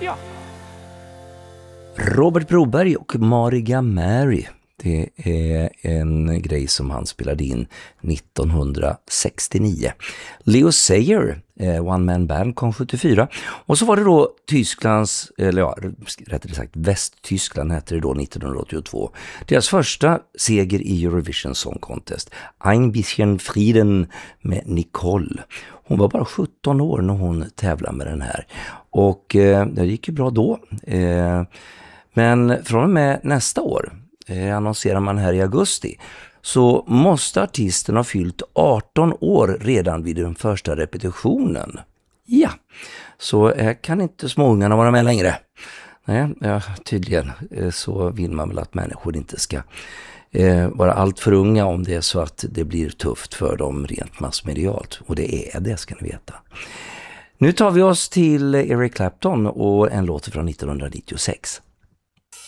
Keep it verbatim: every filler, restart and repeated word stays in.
Ja. Robert Broberg och Mariga Mary. Det är en grej som han spelade in nittonhundrasextionio. Leo Sayer, eh, One Man Band, kom sjuttiofyra. Och så var det då Tysklands, eller ja, rättare sagt Västtyskland hette det då nittonhundraåttiotvå. Deras första seger i Eurovision Song Contest. Ein bisschen Frieden med Nicole. Hon var bara sjutton år när hon tävlade med den här. Och eh, det gick ju bra då. Eh, men från och med nästa år, eh, annonserar man här i augusti, så måste artisten ha fyllt arton år redan vid den första repetitionen. Ja, så här kan inte småungarna vara med längre. Nej, ja, tydligen eh, så vill man väl att människor inte ska eh, vara allt för unga om det är så att det blir tufft för dem rent massmedialt. Och det är det, ska ni veta. Nu tar vi oss till Eric Clapton och en låt från nittonhundranittiosex.